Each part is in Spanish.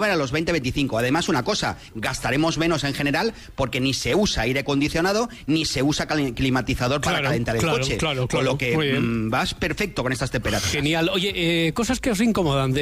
a los 20-25. Además, una cosa, gastaremos menos en general porque ni se usa aire acondicionado ni se usa climatizador para calentar el coche. Con lo que vas perfecto con estas temperaturas. Genial. Oye, cosas que os incomodan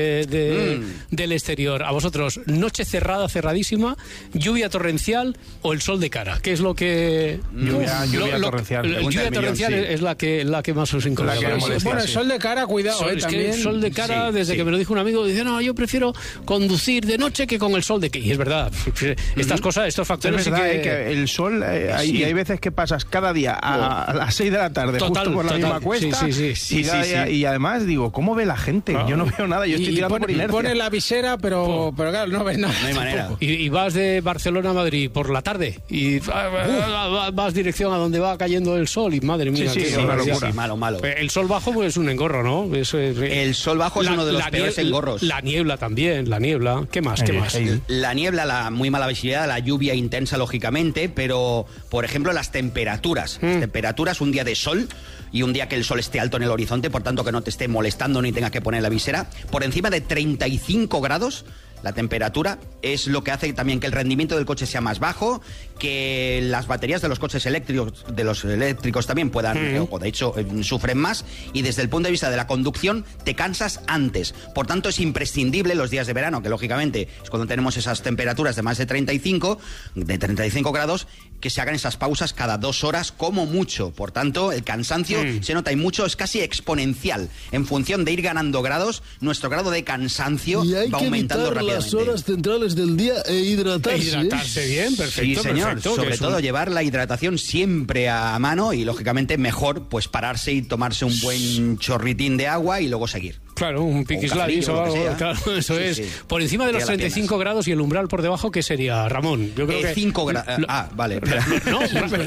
del exterior. A vosotros, noche cerrada, cerradísima, lluvia torrencial o el sol de cara. ¿Qué es lo que...? Lluvia torrencial. Lluvia torrencial es la que más os incomoda. Bueno, el sol de cara, cuidado, también. El sol de cara, desde que me lo dijo un amigo, dice, no, yo prefiero conducir de noche que con el sol de que... Y es verdad, estas cosas, estos factores... Es verdad, que el sol, hay veces que pasas cada día a las 6 de la tarde, justo por la misma cuesta, y además digo, ¿cómo ve la gente? Yo no veo nada, yo estoy tirando por inercia. Pones la visera, pero claro, no ves nada. No hay manera. Y vas de Barcelona a Madrid por la tarde y vas dirección a donde va cayendo el sol y madre mía, es una locura. Malo. El sol bajo pues es un engorro, ¿no? El sol bajo es uno de los peores engorros. La niebla también, la niebla. ¿Qué más? La niebla, la muy mala visibilidad, la lluvia intensa, lógicamente, pero, por ejemplo, las temperaturas. Las temperaturas, un día de sol y un día que el sol esté alto en el horizonte, por tanto que no te esté molestando ni tengas que poner la visera, por encima de 35 grados... La temperatura es lo que hace también que el rendimiento del coche sea más bajo, que las baterías de los coches eléctricos también puedan, o de hecho sufren más, y desde el punto de vista de la conducción te cansas antes. Por tanto, es imprescindible los días de verano, que lógicamente es cuando tenemos esas temperaturas de más de 35 grados, que se hagan esas pausas cada 2 horas como mucho. Por tanto, el cansancio se nota y mucho, es casi exponencial. En función de ir ganando grados, nuestro grado de cansancio va aumentando rápidamente. Las horas centrales del día e hidratarse. Hidratarse bien, perfecto. Sí, señor. Perfecto, sobre todo llevar la hidratación siempre a mano y, lógicamente, mejor pues pararse y tomarse un buen chorritín de agua y luego seguir. Claro, un piquisladis o algo, claro, eso es. Por encima de los 35 grados y el umbral por debajo, ¿qué sería, Ramón? Yo creo que 5 grados. Vale. No,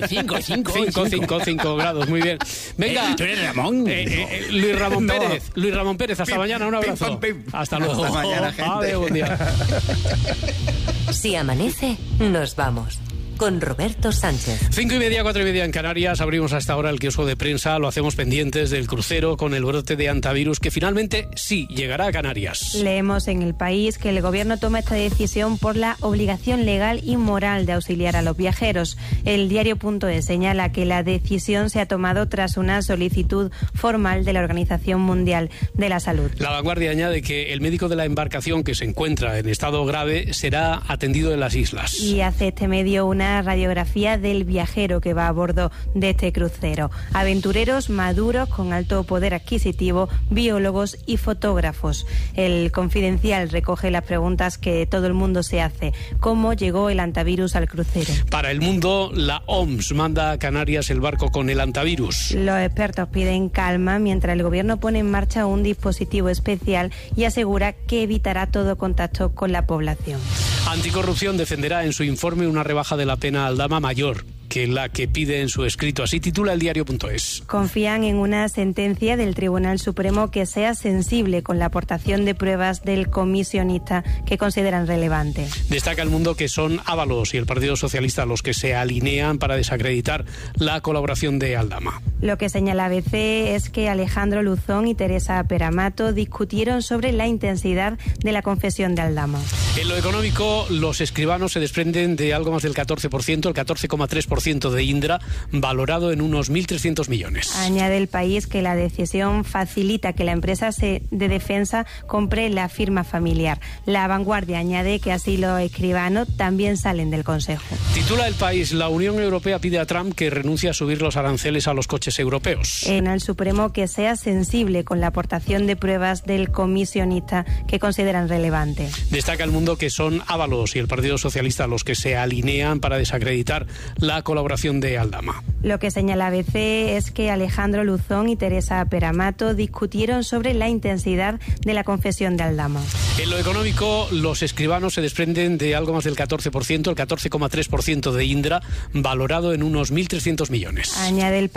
5 grados, muy bien. Venga, tú eres Ramón. Luis Ramón Pérez, hasta mañana, un abrazo. Hasta luego. Hasta mañana, gente. Adiós, buen día. Si amanece, nos vamos. Con Roberto Sánchez. 5:30, 4:30 en Canarias. Abrimos hasta ahora el kiosco de prensa. Lo hacemos pendientes del crucero con el brote de hantavirus que finalmente sí llegará a Canarias. Leemos en El País que el gobierno toma esta decisión por la obligación legal y moral de auxiliar a los viajeros. El diario.es señala que la decisión se ha tomado tras una solicitud formal de la Organización Mundial de la Salud. La Vanguardia añade que el médico de la embarcación que se encuentra en estado grave será atendido en las islas. Y hace este medio una radiografía del viajero que va a bordo de este crucero. Aventureros maduros con alto poder adquisitivo, biólogos y fotógrafos. El Confidencial recoge las preguntas que todo el mundo se hace. ¿Cómo llegó el hantavirus al crucero? Para El Mundo, la OMS manda a Canarias el barco con el hantavirus. Los expertos piden calma mientras el gobierno pone en marcha un dispositivo especial y asegura que evitará todo contacto con la población. Anticorrupción defenderá en su informe una rebaja de la pena a Aldama mayor que la que pide en su escrito. Así titula el diario.es. Confían en una sentencia del Tribunal Supremo que sea sensible con la aportación de pruebas del comisionista que consideran relevante. Destaca El Mundo que son Ábalos y el Partido Socialista los que se alinean para desacreditar la colaboración de Aldama. Lo que señala ABC es que Alejandro Luzón y Teresa Peramato discutieron sobre la intensidad de la confesión de Aldama. En lo económico, los escribanos se desprenden de algo más del 14%, el 14,3% de Indra, valorado en unos 1.300 millones. Añade El País que la decisión facilita que la empresa de defensa compre la firma familiar. La Vanguardia añade que así los escribanos también salen del Consejo. Titula El País, la Unión Europea pide a Trump que renuncie a subir los aranceles a los coches europeos. En el Supremo que sea sensible con la aportación de pruebas del comisionista que consideran relevante. Destaca El Mundo que son Ábalos y el Partido Socialista los que se alinean para desacreditar la colaboración de Aldama. Lo que señala ABC es que Alejandro Luzón y Teresa Peramato discutieron sobre la intensidad de la confesión de Aldama. En lo económico, los escribanos se desprenden de algo más del 14%, el 14,3% de Indra, valorado en unos 1.300 millones. Añade El País que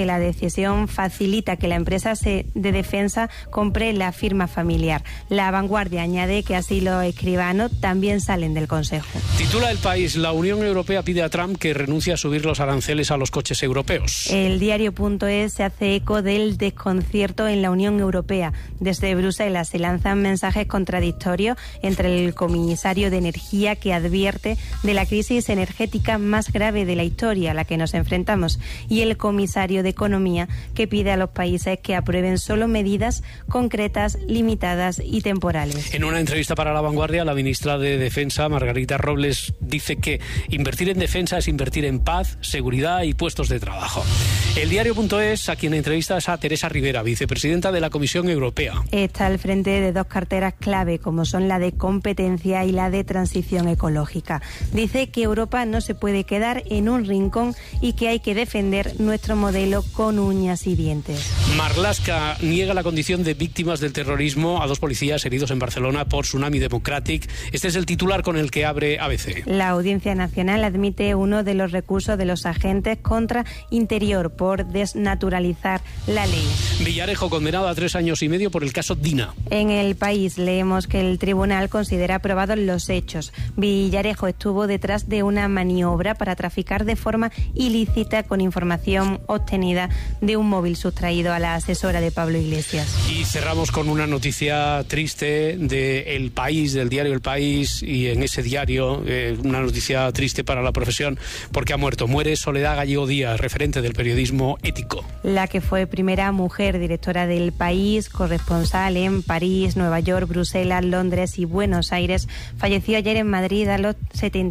que la decisión facilita que la empresa de defensa compre la firma familiar. La Vanguardia añade que así los escribanos también salen del Consejo. Titula El País: la Unión Europea pide a Trump que renuncie a subir los aranceles a los coches europeos. El diario.es se hace eco del desconcierto en la Unión Europea. Desde Bruselas se lanzan mensajes contradictorios entre el comisario de Energía, que advierte de la crisis energética más grave de la historia a la que nos enfrentamos, y el comisario de Economía, que pide a los países que aprueben solo medidas concretas, limitadas y temporales. En una entrevista para La Vanguardia, la ministra de Defensa, Margarita Robles, dice que invertir en defensa es invertir en paz, seguridad y puestos de trabajo. El diario.es, a quien entrevista, es a Teresa Rivera, vicepresidenta de la Comisión Europea. Está al frente de dos carteras clave, como son la de competencia y la de transición ecológica. Dice que Europa no se puede quedar en un rincón y que hay que defender nuestro modelo con uñas y dientes. Marlaska niega la condición de víctimas del terrorismo a 2 policías heridos en Barcelona por Tsunami Democratic. Este es el titular con el que abre ABC. La Audiencia Nacional admite uno de los recursos de los agentes contra Interior por desnaturalizar la ley. Villarejo condenado a 3 años y medio por el caso Dina. En El País leemos que el tribunal considera aprobados los hechos. Villarejo estuvo detrás de una maniobra para traficar de forma ilícita con información obtenida de un móvil sustraído a la asesora de Pablo Iglesias. Y cerramos con una noticia triste de El País, del diario El País, y en ese diario una noticia triste para la profesión porque muere Soledad Gallego Díaz, referente del periodismo ético. La que fue primera mujer directora del País, corresponsal en París, Nueva York, Bruselas, Londres y Buenos Aires, falleció ayer en Madrid a los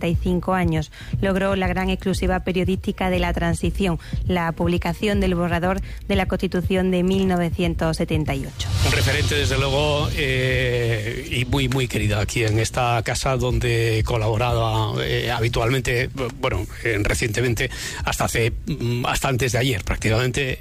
75 años. Logró la gran exclusiva periodística de la transición, la publicación del borrador de la Constitución de 1978. Un referente, desde luego, y muy, muy querida aquí en esta casa donde colaboraba habitualmente, recientemente, hasta antes de ayer, prácticamente,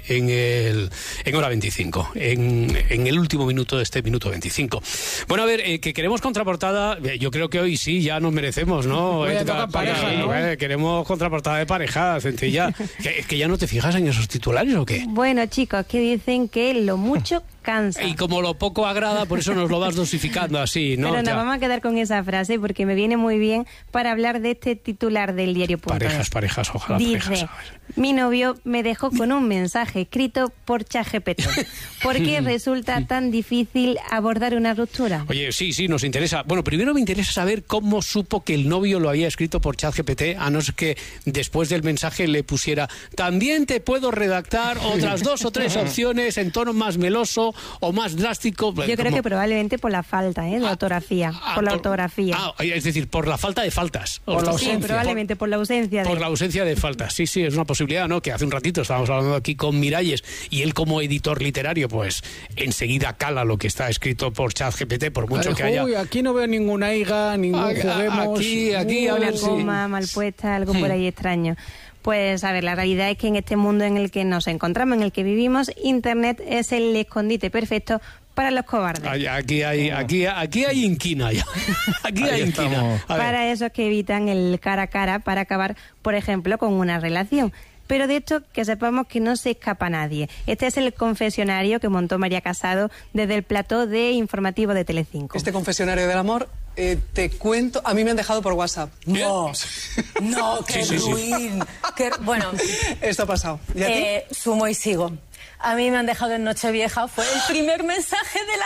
en Hora 25, en el último minuto de este minuto 25. Bueno, a ver, que queremos contraportada, yo creo que hoy sí, ya nos merecemos, ¿no? Pareja, ¿no? Queremos contraportada de pareja, Centella. ¿Que ya no te fijas en esos titulares o qué? Bueno, chicos, que dicen que lo mucho cansa. Y como lo poco agrada, por eso nos lo vas dosificando así, ¿no? Pero nos vamos a quedar con esa frase porque me viene muy bien para hablar de este titular del diario.es. Parejas, ojalá. Dice, parejas. mi novio me dejó con un mensaje escrito por ChatGPT. ¿Por qué resulta tan difícil abordar una ruptura? Oye, sí, nos interesa. Bueno, primero me interesa saber cómo supo que el novio lo había escrito por ChatGPT, a no ser que después del mensaje le pusiera: también te puedo redactar otras 2 o 3 opciones en tono más meloso o más drástico. Yo creo que probablemente por la falta de ortografía. Por la ortografía. Es decir, por la falta de faltas. Sí, probablemente por la ausencia de... Por la ausencia de faltas. Sí, es una posibilidad, ¿no? Que hace un ratito estábamos hablando aquí con Miralles y él, como editor literario, pues enseguida cala lo que está escrito por ChatGPT, por mucho que haya... Uy, aquí no veo ninguna higa, ningún juguemos... Aquí a ver una coma mal puesta, algo por ahí extraño. Pues, a ver, la realidad es que en este mundo en el que nos encontramos, en el que vivimos, Internet es el escondite perfecto para los cobardes. Aquí hay inquina ya. Aquí hay inquina. Para esos que evitan el cara a cara para acabar, por ejemplo, con una relación. Pero de esto que sepamos que no se escapa nadie. Este es el confesionario que montó María Casado desde el plató de informativo de Telecinco. Este confesionario del amor, te cuento, a mí me han dejado por WhatsApp. No, qué ruin. Bueno, esto ha pasado. ¿Y a ti? Sumo y sigo. A mí me han dejado en Nochevieja, fue el primer mensaje del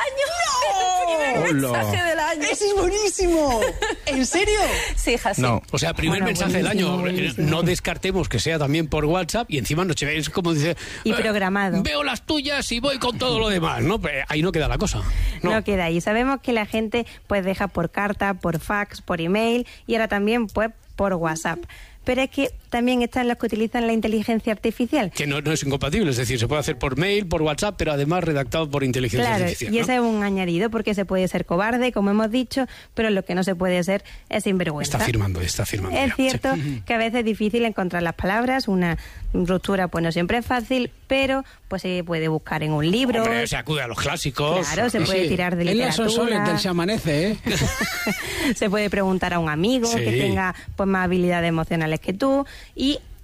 año. ¡No! El primer mensaje del año. ¡Ese es buenísimo! ¿En serio? Sí, hija, sí. No, o sea, primer mensaje del año. Buenísimo. No descartemos que sea también por WhatsApp y encima Nochevieja es como dice... Y programado. Veo las tuyas y voy con todo lo demás, ¿no? Ahí no queda la cosa. No queda ahí. Sabemos que la gente pues deja por carta, por fax, por email y ahora también pues por WhatsApp. Pero es que también están los que utilizan la inteligencia artificial. Que no es incompatible, es decir, se puede hacer por mail, por WhatsApp, pero además redactado por inteligencia artificial. Y ese es un añadido, porque se puede ser cobarde, como hemos dicho, pero lo que no se puede ser es sinvergüenza. Está firmando. Es cierto que a veces es difícil encontrar las palabras, una ruptura pues no siempre es fácil, pero pues se puede buscar en un libro. Hombre, se acude a los clásicos. Claro, se puede tirar de literatura. En las soles del Se Amanece, ¿eh? Se puede preguntar a un amigo que tenga pues más habilidades emocionales que tú y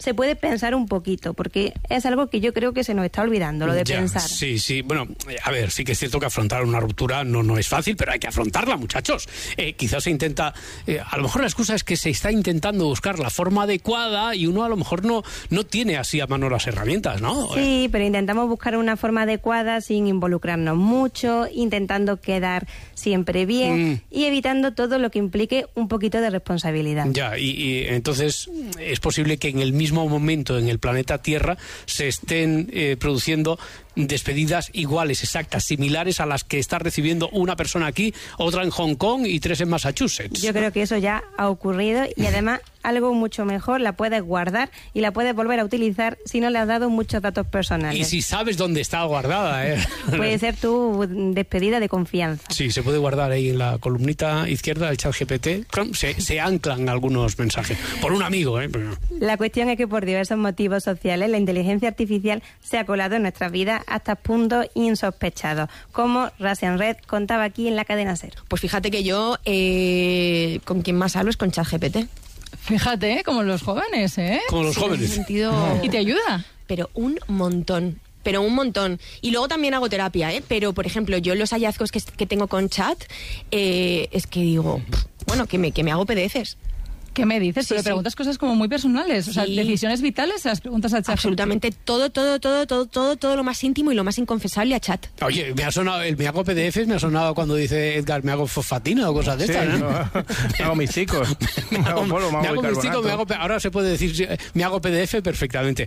se puede pensar un poquito, porque es algo que yo creo que se nos está olvidando, lo de pensar. Sí, bueno, a ver, sí que es cierto que afrontar una ruptura no es fácil, pero hay que afrontarla, muchachos. Quizás se intenta, a lo mejor la excusa es que se está intentando buscar la forma adecuada y uno a lo mejor no tiene así a mano las herramientas, ¿no? Sí, pero intentamos buscar una forma adecuada sin involucrarnos mucho, intentando quedar siempre bien y evitando todo lo que implique un poquito de responsabilidad. Ya, y entonces es posible que en el mismo momento en el planeta Tierra se estén produciendo despedidas iguales, exactas, similares a las que está recibiendo una persona aquí, otra en Hong Kong y 3 en Massachusetts. Yo creo que eso ya ha ocurrido y además algo mucho mejor, la puedes guardar y la puedes volver a utilizar si no le has dado muchos datos personales. Y si sabes dónde está guardada, Puede ser tu despedida de confianza. Sí, se puede guardar ahí en la columnita izquierda del ChatGPT. Se anclan algunos mensajes. Por un amigo, La cuestión es que por diversos motivos sociales la inteligencia artificial se ha colado en nuestras vidas hasta puntos insospechados, como Russian Red contaba aquí en la cadena SER. Pues fíjate que yo con quien más hablo es con ChatGPT. Fíjate, como los jóvenes, Como los jóvenes. ¿Y te ayuda? Pero un montón. Y luego también hago terapia, pero por ejemplo, yo los hallazgos que tengo con Chat, es que digo, bueno, que me hago PDFs. ¿Qué me dices? Pero preguntas cosas como muy personales, o sea, decisiones vitales, las preguntas a Chat. Absolutamente todo lo más íntimo y lo más inconfesable a Chat. Oye, me ha sonado, el me hago PDFs me ha sonado cuando dice Edgar, me hago fosfatina o cosas de estas, ¿no? Me hago mis chicos. Ahora se puede decir, me hago PDF perfectamente.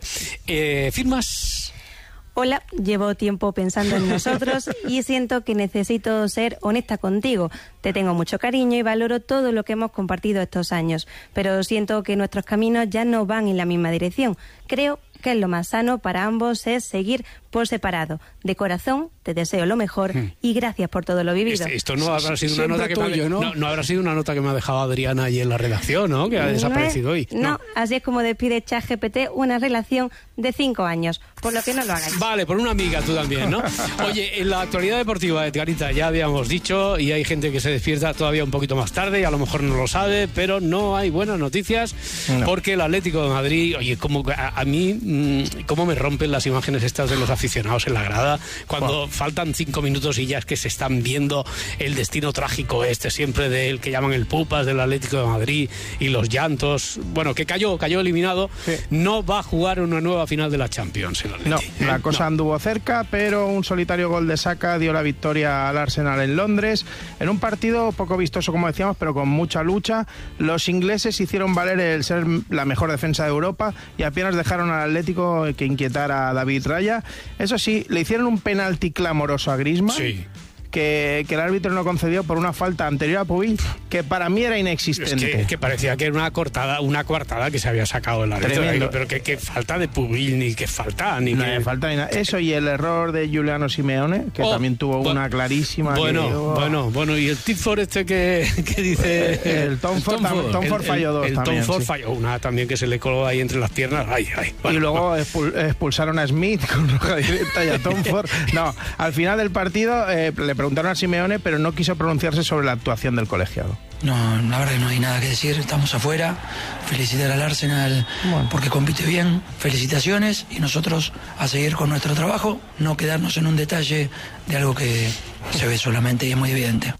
¿Firmas? Hola, llevo tiempo pensando en nosotros y siento que necesito ser honesta contigo. Te tengo mucho cariño y valoro todo lo que hemos compartido estos años, pero siento que nuestros caminos ya no van en la misma dirección. Creo que es lo más sano para ambos es seguir por separado. De corazón, te deseo lo mejor y gracias por todo lo vivido. Esto no habrá sido una nota que no habrá sido una nota que me ha dejado Adriana ahí en la redacción, ¿no? Que ha desaparecido hoy. No, así es como despide ChatGPT una relación de 5 años, por lo que no lo hagáis. Vale, por una amiga tú también, ¿no? Oye, en la actualidad deportiva, Edgarita, ya habíamos dicho, y hay gente que se despierta todavía un poquito más tarde y a lo mejor no lo sabe, pero no hay buenas noticias porque el Atlético de Madrid, oye, como a mí, cómo me rompen las imágenes estas de los aficionados en la grada cuando faltan 5 minutos y ya es que se están viendo el destino trágico siempre del que llaman el Pupas del Atlético de Madrid y los llantos. Bueno, que cayó eliminado, no va a jugar una nueva final de la Champions. No, la cosa anduvo cerca, pero un solitario gol de Saka dio la victoria al Arsenal en Londres, en un partido poco vistoso, como decíamos, pero con mucha lucha. Los ingleses hicieron valer el ser la mejor defensa de Europa y apenas dejaron al Atlético que inquietara a David Raya. Eso sí, le hicieron un penalti clamoroso a Griezmann. Sí. Que el árbitro no concedió por una falta anterior a Pubil, que para mí era inexistente. Es que parecía que era una coartada que se había sacado el árbitro. Pero que falta de Pubil, ni que falta, ni no, que... falta ni nada. Eso y el error de Giuliano Simeone, que también tuvo una clarísima. Bueno, y el Tipford que dice... El Tom Ford falló dos también. El Tom Ford falló una también que se le coló ahí entre las piernas. Y luego expulsaron a Smith con roja directa y a Tom Ford. No, al final del partido le preguntaron a Simeone, pero no quiso pronunciarse sobre la actuación del colegiado. No, la verdad que no hay nada que decir, estamos afuera. Felicitar al Arsenal porque compite bien, felicitaciones, y nosotros a seguir con nuestro trabajo, no quedarnos en un detalle de algo que se ve solamente y es muy evidente.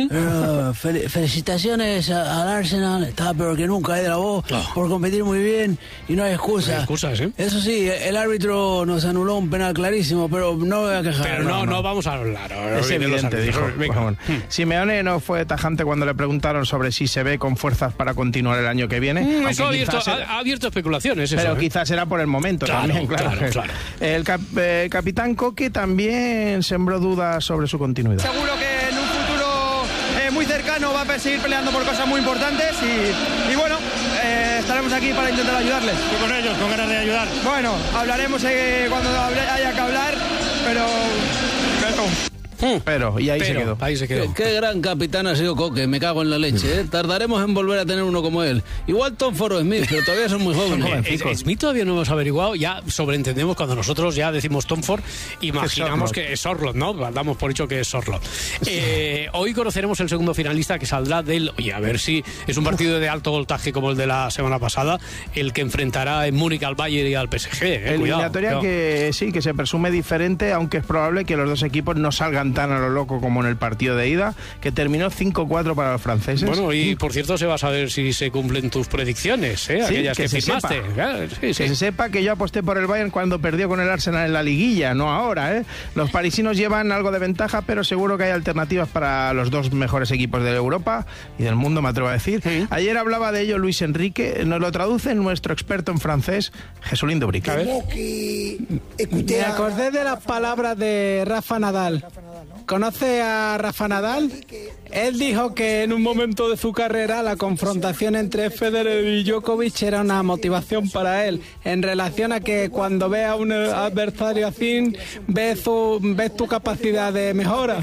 Felicitaciones al Arsenal, está peor que nunca de la voz por competir muy bien y no hay excusa. No hay excusas, Eso sí, el árbitro nos anuló un penal clarísimo, pero no voy a quejar. Pero no vamos a hablar ahora. Es evidente, dijo. Simeone no fue tajante cuando le preguntaron sobre si se ve con fuerzas para continuar el año que viene. Eso ha abierto especulaciones. Pero quizás era por el momento también, claro. El capitán Coque también sembró dudas sobre su continuidad. Seguro que en un futuro muy cercano va a seguir peleando por cosas muy importantes y bueno, estaremos aquí para intentar ayudarles. Y con ellos, con ganas de ayudar. Bueno, hablaremos cuando haya que hablar, pero... Y ahí se quedó. Qué gran capitán ha sido Coque, me cago en la leche, ¿eh? Tardaremos en volver a tener uno como él. Igual Tom Ford o Smith, pero todavía son muy jóvenes. Smith todavía no hemos averiguado, ya sobreentendemos cuando nosotros ya decimos Tom Ford, imaginamos que es Sorloth, ¿no? Damos por hecho que es Sorloth. Hoy conoceremos el segundo finalista que saldrá del... Oye, a ver si es un partido de alto voltaje como el de la semana pasada, el que enfrentará en Múnich al Bayern y al PSG. Eliminatoria que se presume diferente, aunque es probable que los dos equipos no salgan tan a lo loco como en el partido de ida, que terminó 5-4 para los franceses. Bueno, y por cierto se va a saber si se cumplen tus predicciones, aquellas que firmaste. Que se sepa que yo aposté por el Bayern cuando perdió con el Arsenal en la liguilla, no ahora, Los parisinos llevan algo de ventaja, pero seguro que hay alternativas para los dos mejores equipos de Europa y del mundo, me atrevo a decir. Ayer hablaba de ello Luis Enrique, nos lo traduce nuestro experto en francés, Jesulín Dubrique. Me acordé de las palabras de Rafa Nadal. ¿Conoce a Rafa Nadal? Él dijo que en un momento de su carrera la confrontación entre Federer y Djokovic era una motivación para él, en relación a que cuando ve a un adversario así, ves tu capacidad de mejora.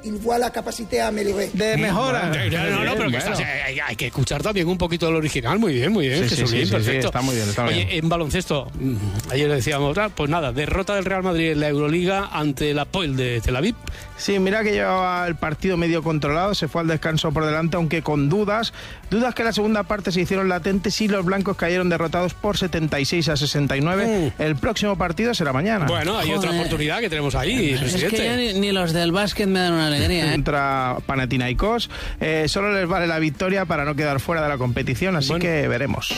De mejora. No, pero que hay que escuchar también un poquito del original. Muy bien, perfecto. Sí, está muy bien. Oye, en baloncesto, ayer decíamos, pues nada, derrota del Real Madrid en la Euroliga ante el Hapoel de Tel Aviv. Sí, mira que llevaba el partido medio controlado, se fue al descanso por delante, aunque con dudas que en la segunda parte se hicieron latentes y los blancos cayeron derrotados por 76-69. El próximo partido será mañana. Bueno, hay otra oportunidad que tenemos ahí, presidente. Es que ya ni los del básquet me dan una alegría. Contra Panathinaikos, solo les vale la victoria para no quedar fuera de la competición, así que veremos.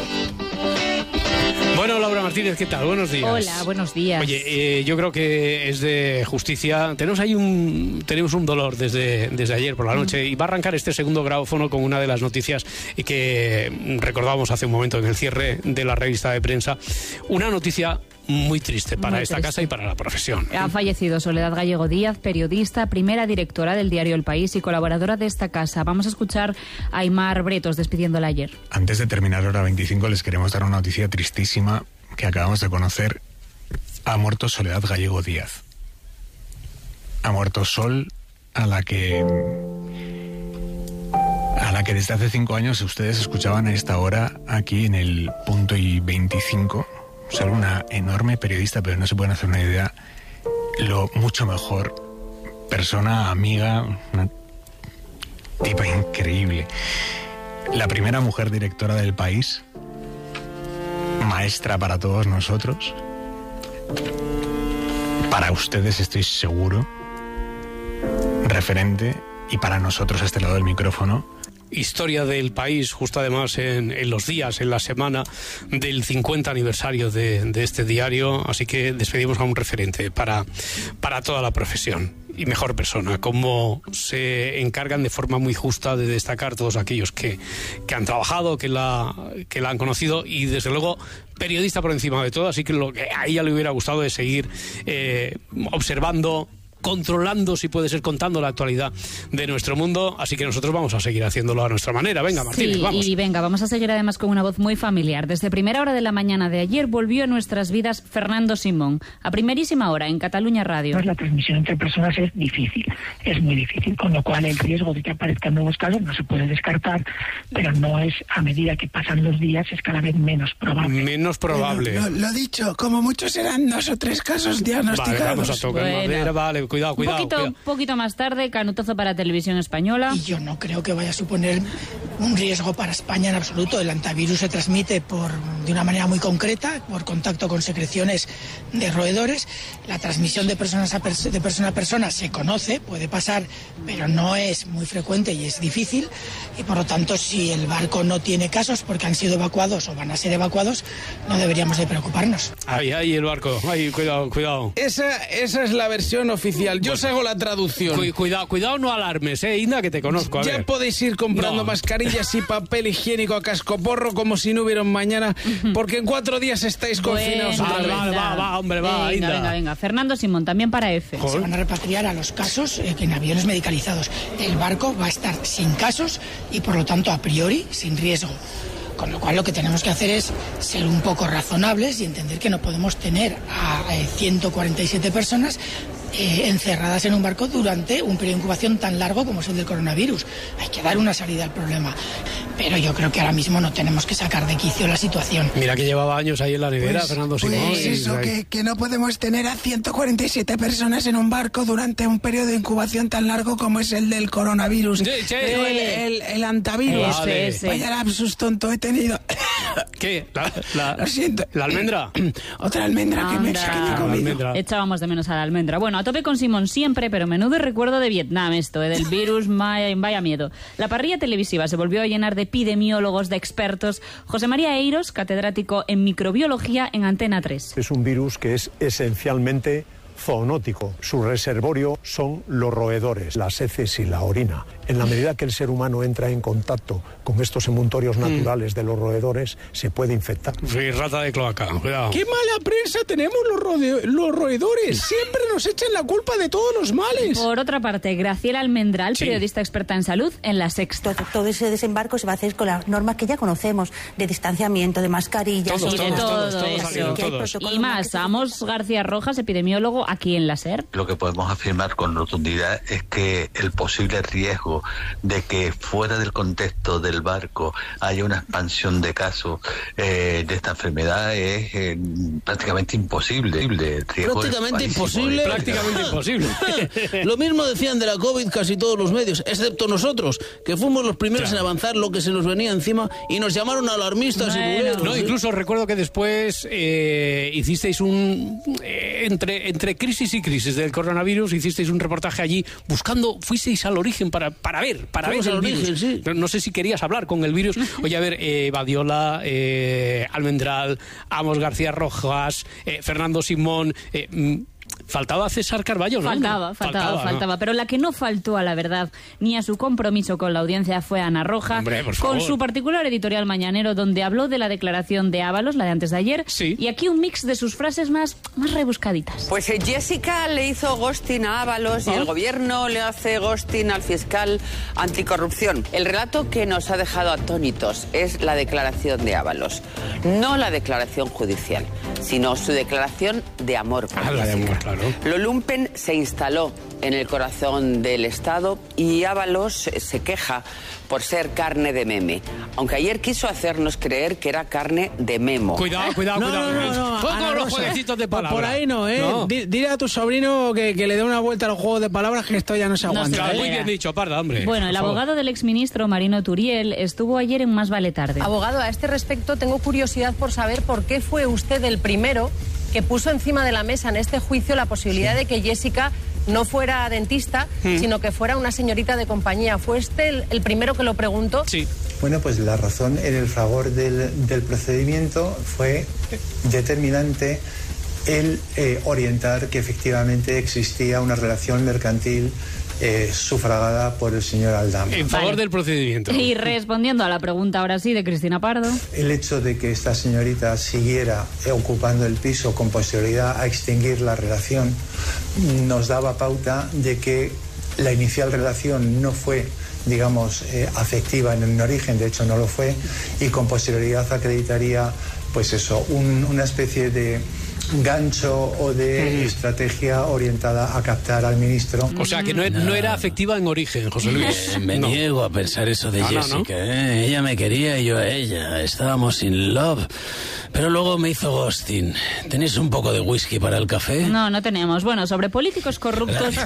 Bueno, Laura Martínez, ¿qué tal? Buenos días. Hola, buenos días. Oye, yo creo que es de justicia. Tenemos un dolor desde ayer por la noche y va a arrancar este segundo grabófono con una de las noticias que recordábamos hace un momento en el cierre de la revista de prensa. Una noticia muy triste para esta casa y para la profesión. Ha fallecido Soledad Gallego Díaz, periodista, primera directora del diario El País y colaboradora de esta casa. Vamos a escuchar a Aimar Bretos despidiéndola ayer. Antes de terminar hora 25 les queremos dar una noticia tristísima que acabamos de conocer. Ha muerto Soledad Gallego Díaz. Ha muerto Sol, a la que desde hace 5 años ustedes escuchaban a esta hora aquí en el Punto y 25. Solo una enorme periodista, pero no se pueden hacer una idea lo mucho mejor persona, amiga, una tipa increíble. La primera mujer directora del País, maestra para todos nosotros, para ustedes estoy seguro, referente, y para nosotros a este lado del micrófono, historia del País, justo además en los días, en la semana del 50 aniversario de este diario, así que despedimos a un referente para toda la profesión y mejor persona, como se encargan de forma muy justa de destacar todos aquellos que han trabajado, que la han conocido y desde luego periodista por encima de todo, así que lo que a ella le hubiera gustado es seguir observando, controlando, si puede ser, contando la actualidad de nuestro mundo, así que nosotros vamos a seguir haciéndolo a nuestra manera. Venga, Martínez, vamos. Y venga, vamos a seguir además con una voz muy familiar. Desde primera hora de la mañana de ayer volvió a nuestras vidas Fernando Simón, a primerísima hora en Cataluña Radio. La transmisión entre personas es difícil, es muy difícil, con lo cual el riesgo de que aparezcan nuevos casos no se puede descartar, pero no es, a medida que pasan los días, es cada vez menos probable. Menos probable. Bueno, lo dicho, como mucho serán 2 o 3 casos diagnosticados. Vale, vamos a tocar madera, vale. Cuidado. Poquito más tarde, canutazo para Televisión Española. Y yo no creo que vaya a suponer un riesgo para España en absoluto. El antivirus se transmite de una manera muy concreta, por contacto con secreciones de roedores. La transmisión de persona a persona se conoce, puede pasar, pero no es muy frecuente y es difícil. Y por lo tanto, si el barco no tiene casos porque han sido evacuados o van a ser evacuados, no deberíamos de preocuparnos. Ahí el barco. Ahí, cuidado. Esa es la versión oficial. Yo os hago la traducción. Cuidado, no alarmes, Inda, que te conozco. Ya podéis ir comprando mascarillas y papel higiénico a cascoporro como si no hubiera un mañana, porque en 4 días estáis confinados otra vez. Va, hombre, Inda. Venga. Fernando Simón, también para F. Se van a repatriar a los casos en aviones medicalizados. El barco va a estar sin casos y por lo tanto a priori sin riesgo. Con lo cual lo que tenemos que hacer es ser un poco razonables y entender que no podemos tener a 147 personas encerradas en un barco durante un periodo de incubación tan largo como es el del coronavirus. Hay que dar una salida al problema. Pero yo creo que ahora mismo no tenemos que sacar de quicio la situación. Mira que llevaba años ahí en la nevera, Fernando Simón. Pues eso, que no podemos tener a 147 personas en un barco durante un periodo de incubación tan largo como es el del coronavirus. El antivirus. Vaya lapsus tonto he tenido. ¿Qué? Lo siento. ¿La almendra? Otra almendra que me he comido. Echábamos de menos a la almendra. Bueno, a tope con Simón siempre, pero menudo recuerdo de Vietnam esto, del virus, vaya miedo. La parrilla televisiva se volvió a llenar de epidemiólogos, de expertos. José María Eiros, catedrático en microbiología en Antena 3. Es un virus que es esencialmente zoonótico. Su reservorio son los roedores, las heces y la orina. En la medida que el ser humano entra en contacto con estos emuntorios naturales de los roedores, se puede infectar. Sí, rata de cloaca, cuidado. ¡Qué mala prensa tenemos los roedores! Siempre nos echan la culpa de todos los males. Por otra parte, Graciela Almendral, periodista experta en salud, en La Sexta. Todo ese desembarco se va a hacer con las normas que ya conocemos, de distanciamiento, de mascarillas... Todos. Y más, Amos García Rojas, epidemiólogo aquí en la SER. Lo que podemos afirmar con rotundidad es que el posible riesgo de que fuera del contexto del barco haya una expansión de casos de esta enfermedad es prácticamente imposible. Prácticamente imposible. Prácticamente imposible. Lo mismo decían de la COVID casi todos los medios, excepto nosotros, que fuimos los primeros en avanzar lo que se nos venía encima y nos llamaron alarmistas y buleros. No, incluso recuerdo que después hicisteis entre crisis y crisis del coronavirus, hicisteis un reportaje allí buscando, fuisteis al origen para ver el virus. Sí. No sé si querías hablar con el virus. Oye, a ver, Badiola, Almendral, Amos García Rojas, Fernando Simón... faltaba César Carballo, ¿no? Faltaba. Pero la que no faltó a la verdad ni a su compromiso con la audiencia fue Ana Roja, con su particular editorial mañanero, donde habló de la declaración de Ábalos, la de antes de ayer, y aquí un mix de sus frases más rebuscaditas. Pues Jessica le hizo ghosting a Ábalos y el gobierno le hace ghosting al fiscal anticorrupción. El relato que nos ha dejado atónitos es la declaración de Ábalos, no la declaración judicial, sino su declaración de amor por Jessica. Claro. Lo lumpen se instaló en el corazón del Estado y Ábalos se queja por ser carne de meme, aunque ayer quiso hacernos creer que era carne de memo. Cuidado. No. Poco los jueguecitos de palabras. Por ahí no, ¿eh? No. Dile a tu sobrino que le dé una vuelta a los juegos de palabras, que esto ya no se aguanta. Muy bien dicho, parda, hombre. Bueno, el abogado del exministro Marino Turiel estuvo ayer en Más Vale Tarde. Abogado, a este respecto tengo curiosidad por saber por qué fue usted el primero que puso encima de la mesa en este juicio la posibilidad de que Jessica no fuera dentista, sino que fuera una señorita de compañía. ¿Fue este el primero que lo preguntó? Sí. Bueno, pues la razón en el fragor del procedimiento fue determinante el orientar que efectivamente existía una relación mercantil sufragada por el señor Aldama. En favor del procedimiento. Y respondiendo a la pregunta ahora sí de Cristina Pardo. El hecho de que esta señorita siguiera ocupando el piso con posterioridad a extinguir la relación nos daba pauta de que la inicial relación no fue, digamos, afectiva en el origen, de hecho no lo fue, y con posterioridad acreditaría, pues eso, una especie de gancho o de estrategia orientada a captar al ministro. O sea, que no era afectiva en origen, José Luis. Me niego a pensar eso de Jessica. Ella me quería y yo a ella. Estábamos in love. Pero luego me hizo ghosting. ¿Tenéis un poco de whisky para el café? No tenemos. Bueno, sobre políticos corruptos...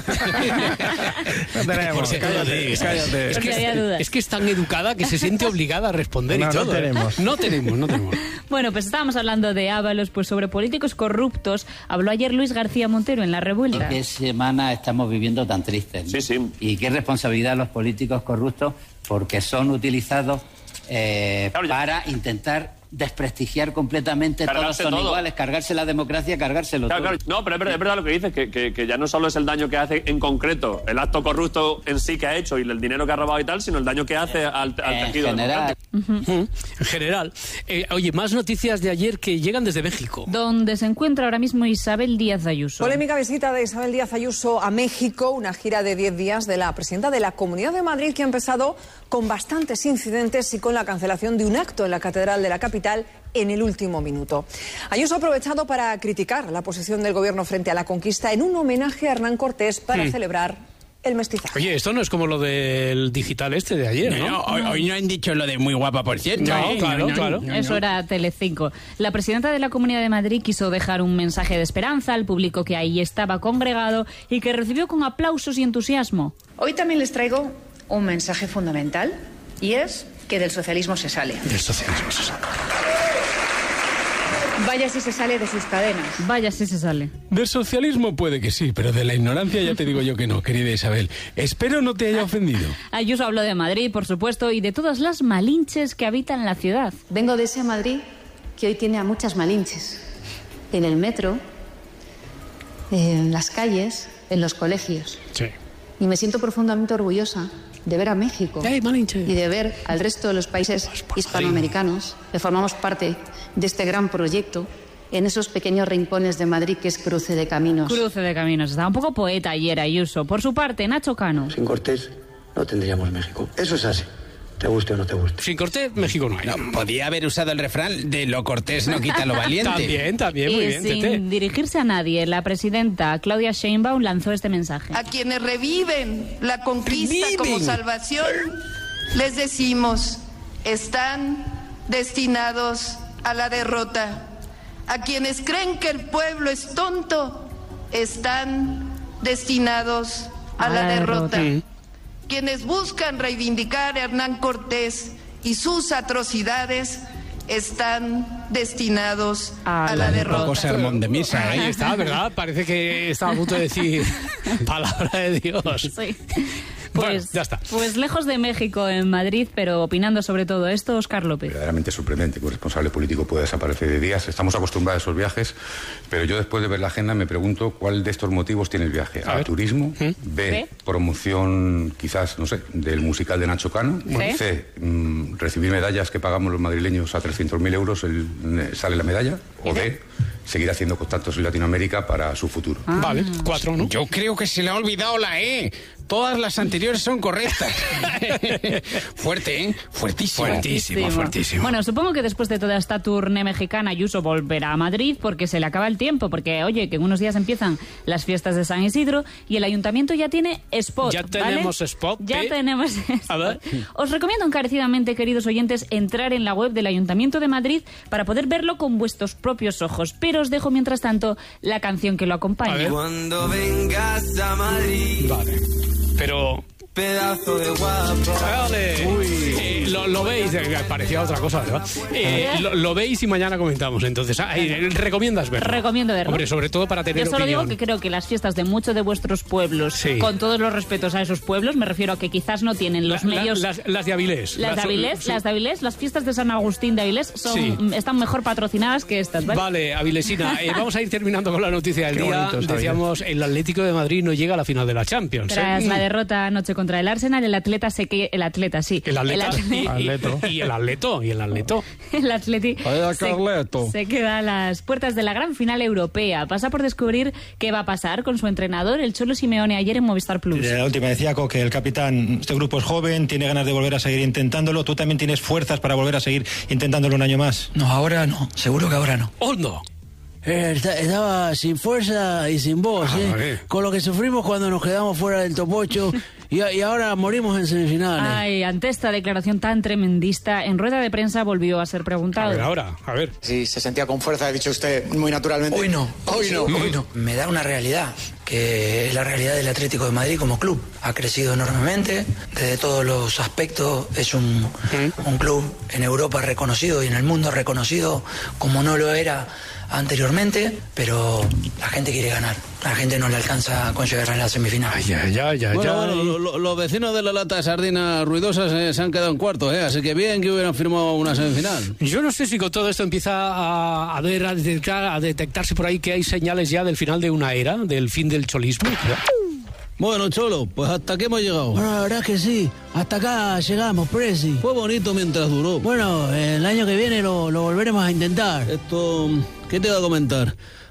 No tenemos. Cállate. Es que es tan educada que se siente obligada a responder y todo. No tenemos. Bueno, pues estábamos hablando de Ábalos, pues sobre políticos corruptos habló ayer Luis García Montero en La Revuelta. ¿Qué semana estamos viviendo tan tristes, ¿no? Sí. Y qué responsabilidad los políticos corruptos, porque son utilizados para intentar desprestigiar completamente, todos son iguales, cargarse la democracia, cargárselo todo. Claro. No, pero es verdad lo que dices, que ya no solo es el daño que hace en concreto el acto corrupto en sí que ha hecho y el dinero que ha robado y tal, sino el daño que hace al tejido general. En general. Oye, más noticias de ayer que llegan desde México. Donde se encuentra ahora mismo Isabel Díaz Ayuso. Polémica visita de Isabel Díaz Ayuso a México, una gira de 10 días de la presidenta de la Comunidad de Madrid que ha empezado con bastantes incidentes y con la cancelación de un acto en la Catedral de la capital capital en el último minuto. Ayuso ha aprovechado para criticar la posición del gobierno frente a la conquista en un homenaje a Hernán Cortés para celebrar el mestizaje. Oye, esto no es como lo del digital de ayer, ¿no? Hoy no han dicho lo de muy guapa, por cierto. No, claro. Eso era Telecinco. La presidenta de la Comunidad de Madrid quiso dejar un mensaje de esperanza al público que ahí estaba congregado y que recibió con aplausos y entusiasmo. Hoy también les traigo un mensaje fundamental, y es que del socialismo se sale. Del socialismo se sale. Vaya si se sale de sus cadenas. Vaya si se sale. Del socialismo puede que sí, pero de la ignorancia ya te digo yo que no, querida Isabel. Espero no te haya ofendido. Ayuso habló de Madrid, por supuesto, y de todas las malinches que habitan la ciudad. Vengo de ese Madrid que hoy tiene a muchas malinches. En el metro, en las calles, en los colegios. Sí. Y me siento profundamente orgullosa de ver a México y de ver al resto de los países hispanoamericanos que formamos parte de este gran proyecto en esos pequeños rincones de Madrid que es Cruce de Caminos. Cruce de Caminos. Estaba un poco poeta ayer Ayuso. Por su parte, Nacho Cano. Sin Cortés no tendríamos México. Eso es así. Te guste o no te guste. Sin Cortés, México no hay. No, podía haber usado el refrán de lo cortés no quita lo valiente. También, muy bien. Sin dirigirse a nadie, la presidenta Claudia Sheinbaum lanzó este mensaje. A quienes reviven la conquista como salvación, les decimos, están destinados a la derrota. A quienes creen que el pueblo es tonto, están destinados a la derrota. Quienes buscan reivindicar a Hernán Cortés y sus atrocidades están destinados a la derrota. Poco sermón de misa. Ahí está, ¿verdad? Parece que estaba a punto de decir palabra de Dios. Sí. Bueno, ya está. Pues lejos de México, en Madrid, pero opinando sobre todo esto, Óscar López. Verdaderamente sorprendente que un responsable político pueda desaparecer de días. Estamos acostumbrados a esos viajes, pero yo después de ver la agenda me pregunto cuál de estos motivos tiene el viaje. A turismo, B, promoción quizás, no sé, del musical de Nacho Cano, C, recibir medallas que pagamos los madrileños a 300.000 euros, sale la medalla, o D, seguir haciendo contactos en Latinoamérica para su futuro. Vale, 4, ¿no? Yo creo que se le ha olvidado la E. Todas las anteriores son correctas. Fuerte, ¿eh? Fuertísimo. Bueno, supongo que después de toda esta tournée mexicana, Ayuso volverá a Madrid porque se le acaba el tiempo, porque, oye, que en unos días empiezan las fiestas de San Isidro y el ayuntamiento ya tiene spot, Ya tenemos spot. Ya tenemos spot. A ver. Os recomiendo encarecidamente, queridos oyentes, entrar en la web del Ayuntamiento de Madrid para poder verlo con vuestros propios ojos. Pero os dejo, mientras tanto, la canción que lo acompaña. A ver. Cuando vengas a Madrid. Vale. Pero... Pedazo de guapo. Vale. Uy, lo veis, parecía otra cosa, ¿verdad? Lo veis y mañana comentamos. Entonces, ¿recomiendas verlo? Recomiendo verlo. Hombre, sobre todo para tener Yo solo opinión. digo que creo que las fiestas de muchos de vuestros pueblos, con todos los respetos a esos pueblos, me refiero a que quizás no tienen los medios... Las de Avilés. Las de Avilés, las fiestas de San Agustín de Avilés están mejor patrocinadas que estas, ¿vale? Vale, Avilesina, vamos a ir terminando con la noticia del día. Decíamos, el Atlético de Madrid no llega a la final de la Champions. Tras la derrota anoche contra el Arsenal, el Atleti se queda a las puertas de la gran final europea. Pasa por descubrir qué va a pasar con su entrenador, el Cholo Simeone, ayer en Movistar Plus. La última decía que el capitán, este grupo es joven, tiene ganas de volver a seguir intentándolo. ¿Tú también tienes fuerzas para volver a seguir intentándolo un año más? No, ahora no, seguro que ahora no. ¡Oh, no! Estaba sin fuerza y sin voz, con lo que sufrimos cuando nos quedamos fuera del top 8 y ahora morimos en semifinales. Ay, ante esta declaración tan tremendista, en rueda de prensa volvió a ser preguntado. A ver. Sí, se sentía con fuerza, ha dicho usted muy naturalmente. Hoy no. Me da una realidad, que es la realidad del Atlético de Madrid como club. Ha crecido enormemente, desde todos los aspectos, es un club en Europa reconocido y en el mundo reconocido como no lo era anteriormente, pero la gente quiere ganar. La gente no le alcanza con llegar a la semifinal. Bueno, los vecinos de la lata de sardinas ruidosas se han quedado en cuarto, así que bien que hubieran firmado una semifinal. Yo no sé si con todo esto empieza a detectarse por ahí que hay señales ya del final de una era, del fin del cholismo. Bueno, Cholo, pues hasta aquí hemos llegado. Bueno, la verdad es que sí, hasta acá llegamos, Presi. Fue bonito mientras duró. Bueno, el año que viene lo volveremos a intentar. ¿Qué te iba a comentar?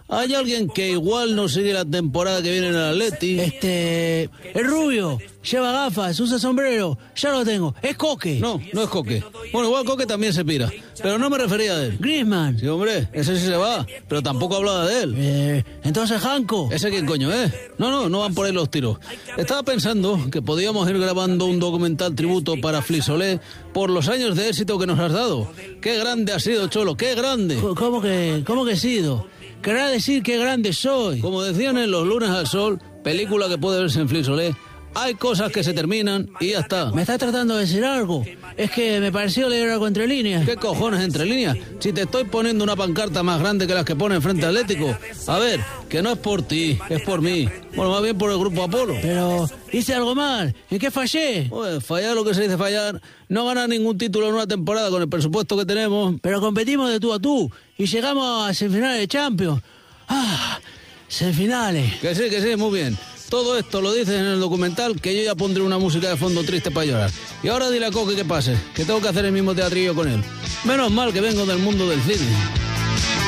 ¿Hay alguien que igual no sigue la temporada que viene en el Atleti? El rubio, lleva gafas, usa sombrero, ya lo tengo. Es Coque. No, no es Coque. Bueno, igual Coque también se pira, pero no me refería a él. Griezmann. Sí, hombre, ese sí se va, pero tampoco hablaba de él. Entonces Janko. ¿Ese quién coño es? No van por ahí los tiros. Estaba pensando que podíamos ir grabando un documental tributo para Flisolé por los años de éxito que nos has dado. ¡Qué grande has sido, Cholo! ¡Qué grande! ¿Cómo que he sido? Querrá decir qué grande soy. Como decían en Los lunes al sol, película que puede verse en Flisolé, hay cosas que se terminan y ya está. ¿Me estás tratando de decir algo? Es que me pareció leer algo entre líneas. ¿Qué cojones entre líneas? Si te estoy poniendo una pancarta más grande que las que pone Frente Atlético. A ver, que no es por ti, es por mí. Bueno, más bien por el Grupo Apolo. Pero hice algo mal. ¿En qué fallé? Pues fallar lo que se dice fallar. No ganar ningún título en una temporada con el presupuesto que tenemos. Pero competimos de tú a tú y llegamos a semifinales de Champions. Semifinales. Que sí, muy bien. Todo esto lo dices en el documental, que yo ya pondré una música de fondo triste para llorar. Y ahora dile a Coque que pase, que tengo que hacer el mismo teatrillo con él. Menos mal que vengo del mundo del cine.